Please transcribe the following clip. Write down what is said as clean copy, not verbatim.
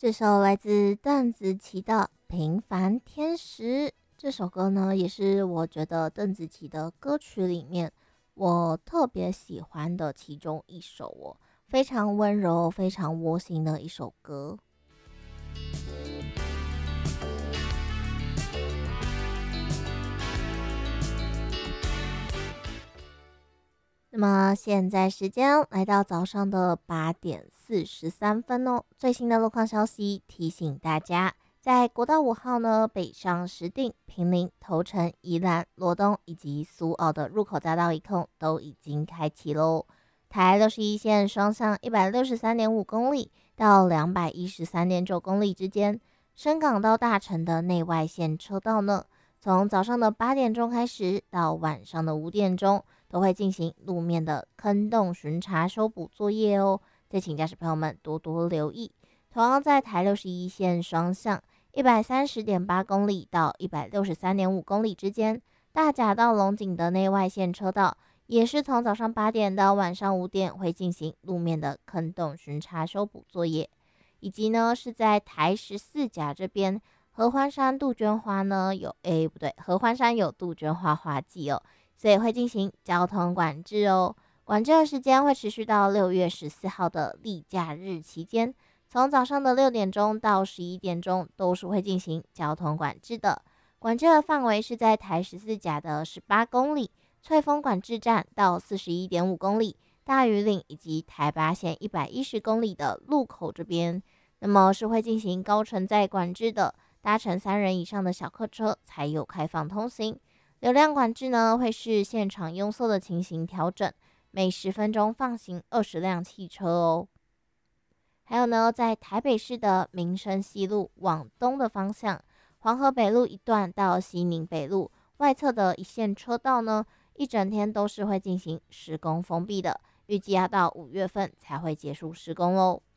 这首来自邓紫棋的《平凡天使》。这首歌呢，也是我觉得邓紫棋的歌曲里面我特别喜欢的其中一首哦，非常温柔、非常窝心的一首歌。那么现在时间来到早上的8:43哦。最新的路况消息提醒大家，在国道5号呢，北上石碇、坪林、头城、宜兰、罗东以及苏澳的入口匝道一控都已经开启喽。台61线双向163.5公里到213.9公里之间，深港到大城的内外线车道呢，从早上的8点钟开始到晚上的5点钟。都会进行路面的坑洞巡查修补作业哦，再请驾驶朋友们多多留意。同样在台61线双向130.8公里到163.5公里之间，大甲到龙井的内外线车道也是从早上8点到晚上5点会进行路面的坑洞巡查修补作业，以及呢是在台14甲这边合欢山杜鹃花呢合欢山有杜鹃花花季哦。所以会进行交通管制哦。管制的时间会持续到6月14号的例假日期间，从早上的6点钟到11点钟都是会进行交通管制的。管制的范围是在台14甲的18公里、翠峰管制站到41.5公里、大屿岭以及台8线110公里的路口这边，那么是会进行高承载管制的，搭乘3人以上的小客车才有开放通行。流量管制呢，会是现场拥塞的情形调整，每10分钟放行20辆汽车哦。还有呢，在台北市的民生西路往东的方向，黄河北路一段到西宁北路外侧的一线车道呢，一整天都是会进行施工封闭的，预计要到5月份才会结束施工哦。